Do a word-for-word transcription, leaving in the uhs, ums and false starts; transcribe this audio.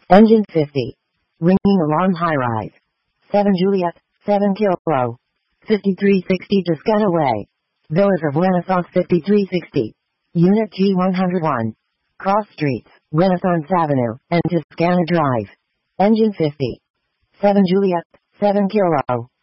Engine fifty. Ringing alarm high rise. seven Juliet, seven Kilo. fifty-three sixty Toscana Way. Villas of Renaissance fifty-three sixty. Unit G one oh one. Cross Streets, Renaissance Avenue, and Toscana Drive. Engine fifty. seven Juliet, seven Kilo.